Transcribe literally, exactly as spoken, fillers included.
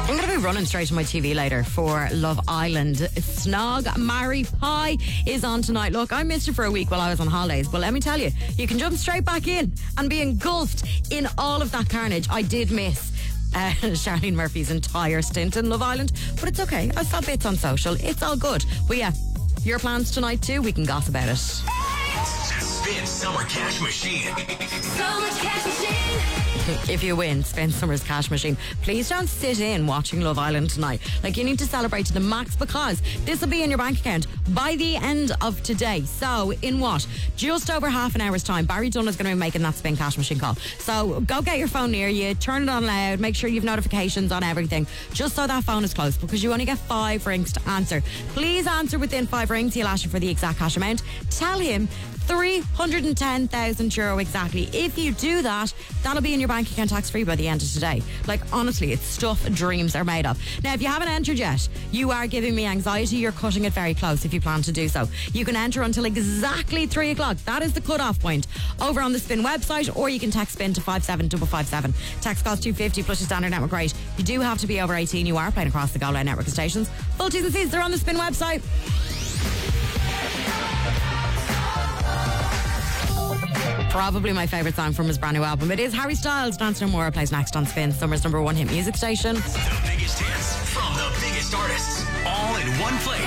I'm going to be running straight to my T V later for Love Island. Snog Marry Pie is on tonight. Look, I missed it for a week while I was on holidays, but let me tell you, you can jump straight back in and be engulfed in all of that carnage. I did miss uh, Charlene Murphy's entire stint in Love Island, but it's okay. I saw bits on social. It's all good. But yeah, your plans tonight too, we can gossip about it. Spin Summer Cash Machine. Summer Cash Machine. If you win, spin Summer's Cash Machine. Please don't sit in watching Love Island tonight. Like, you need to celebrate to the max, because this will be in your bank account by the end of today. So, in what? Just over half an hour's time, Barry Dunn is going to be making that spin Cash Machine call. So, go get your phone near you, turn it on loud, make sure you've notifications on everything, just so that phone is close, because you only get five rings to answer. Please answer within five rings. He'll ask you for the exact cash amount. Tell him three hundred ten thousand euro exactly. If you do that, that'll be in your bank account tax free by the end of today. Like, honestly, it's stuff dreams are made of. Now, if you haven't entered yet, you are giving me anxiety. You're cutting it very close if you plan to do so. You can enter until exactly three o'clock. That is the cut-off point over on the Spin website, or you can text Spin to five seven five five seven. Text costs two fifty plus your standard network rate. You do have to be over eighteen. You are playing across the Go Loud network of stations. Full T's and C's, they're on the Spin website. Probably my favourite song from his brand new album. It is Harry Styles. Dance No More plays next on Spin, Summer's number one hit music station. The biggest hits from the biggest artists, all in one place.